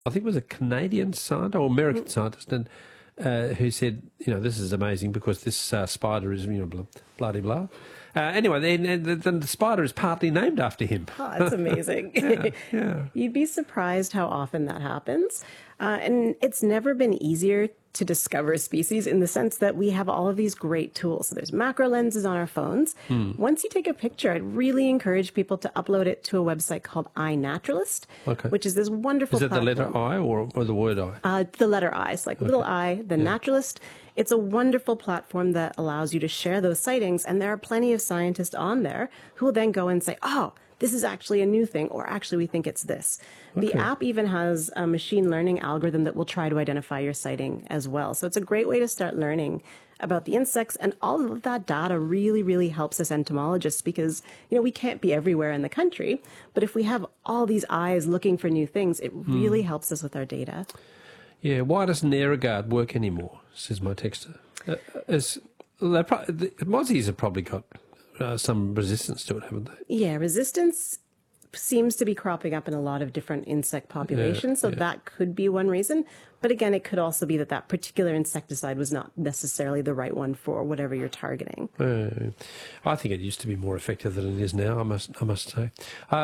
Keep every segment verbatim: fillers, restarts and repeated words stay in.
I think it was a Canadian scientist or American scientist, and uh, who said, you know, this is amazing because this uh, spider is, you know, blah, blah, blah, blah. Uh, anyway, then, then the spider is partly named after him. Oh, that's amazing. yeah, yeah. You'd be surprised how often that happens. Uh, and it's never been easier to discover species in the sense that we have all of these great tools. So there's macro lenses on our phones. Hmm. Once you take a picture, I'd really encourage people to upload it to a website called iNaturalist, okay. which is this wonderful Is it platform. the letter I or, or the word I? Uh, the letter I. It's like okay. little I, the yeah. naturalist. It's a wonderful platform that allows you to share those sightings, and there are plenty of scientists on there who will then go and say, oh, this is actually a new thing, or actually we think it's this. Okay. The app even has a machine learning algorithm that will try to identify your sighting as well. So it's a great way to start learning about the insects, and all of that data really, really helps us entomologists because, you know, we can't be everywhere in the country, but if we have all these eyes looking for new things, it really mm. helps us with our data. Yeah, why doesn't AeroGuard work anymore, says my texter. Uh, is, they pro- the Mozzies have probably got uh, some resistance to it, haven't they? Yeah, resistance seems to be cropping up in a lot of different insect populations, yeah, so yeah. that could be one reason. But again, it could also be that that particular insecticide was not necessarily the right one for whatever you're targeting. Uh, I think it used to be more effective than it is now, I must I must say.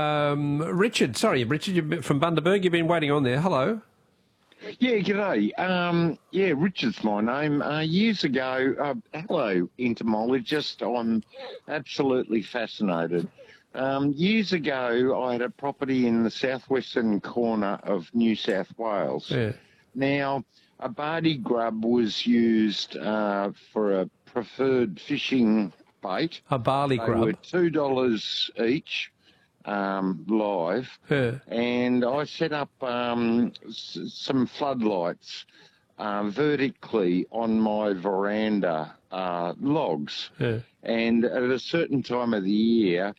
Um, Richard, sorry, Richard you've from Bundaberg, you've been waiting on there. Hello. Yeah, g'day. Um, yeah, Richard's my name. Uh, years ago, uh, hello, entomologist. I'm absolutely fascinated. Um, years ago, I had a property in the southwestern corner of New South Wales. Yeah. Now, a bardy grub was used uh, for a preferred fishing bait. A barley they grub? They were two dollars each. Um, live, yeah. and I set up um, s- some floodlights uh, vertically on my veranda uh, logs, yeah. and at a certain time of the year,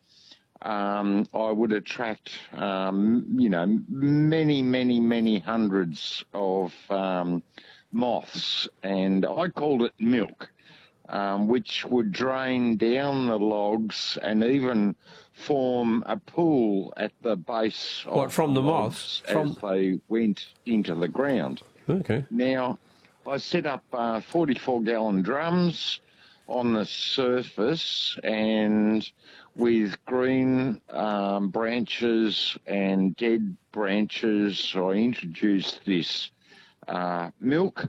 um, I would attract, um, you know, many, many, many hundreds of um, moths, and I called it milk. Um, which would drain down the logs and even form a pool at the base what, of from the, the moths from... as they went into the ground. Okay. Now, I set up uh, forty-four gallon drums on the surface, and with green um, branches and dead branches, I introduced this uh, milk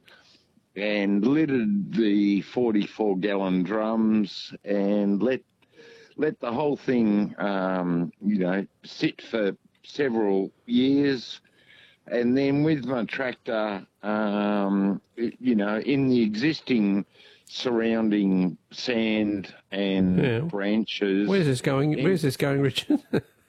and lidded the forty-four gallon drums and let let the whole thing, um, you know, sit for several years. And then with my tractor, um, it, you know, in the existing surrounding sand and yeah. branches. Where's this going? And, Where's this going, Richard?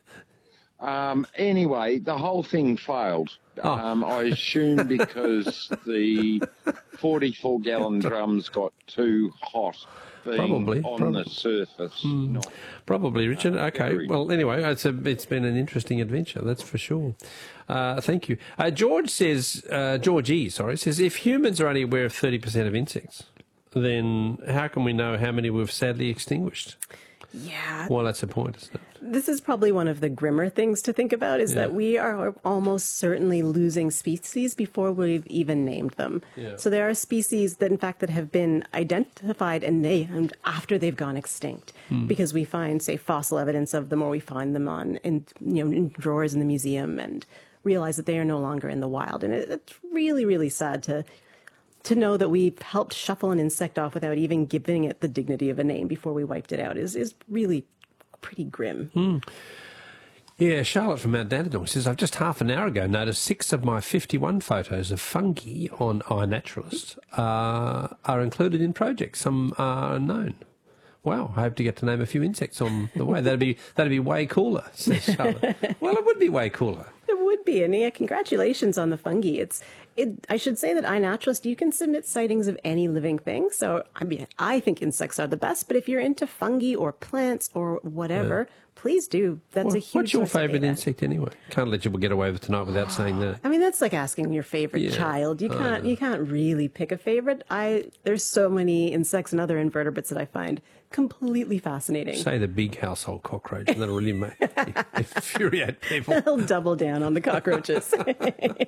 um, anyway, the whole thing failed. Oh. Um, I assume because the forty-four gallon drums got too hot being probably, on probably. the surface. Mm. Not, probably, Richard. uh, okay. very... Well, anyway, it's a, it's been an interesting adventure, that's for sure. Uh, thank you. Uh, George says, uh, George E, sorry, says, if humans are only aware of thirty percent of insects, then how can we know how many we've sadly extinguished? Yeah. Well, that's the point, isn't it? This is probably one of the grimmer things to think about, is yeah. that we are almost certainly losing species before we've even named them. Yeah. So there are species that, in fact, that have been identified and named after they've gone extinct, mm. because we find, say, fossil evidence of them, or we find them on, in, you know, in drawers in the museum, and realize that they are no longer in the wild. And it, it's really, really sad to to know that we've helped shuffle an insect off without even giving it the dignity of a name before we wiped it out is, is really pretty grim. Mm. Yeah, Charlotte from Mount Dandenong says, I've just half an hour ago noticed six of my fifty-one photos of fungi on iNaturalist uh, are included in projects. Some are unknown. Wow, I hope to get to name a few insects on the way. That'd be that'd be way cooler, says Charlotte. Well, it would be way cooler. It would be, and yeah, congratulations on the fungi. It's, it. I should say that iNaturalist, you can submit sightings of any living thing. So, I mean, I think insects are the best, but if you're into fungi or plants or whatever, yeah. please do. That's well, a huge What's your source of favourite data. insect anyway? Can't let you get away with tonight without saying that. I mean, that's like asking your favourite yeah. child. You can't, you can't really pick a favourite. I There's so many insects and other invertebrates that I find completely fascinating. Say the big household cockroach, and that'll really make, infuriate people. They'll double down on the cockroaches.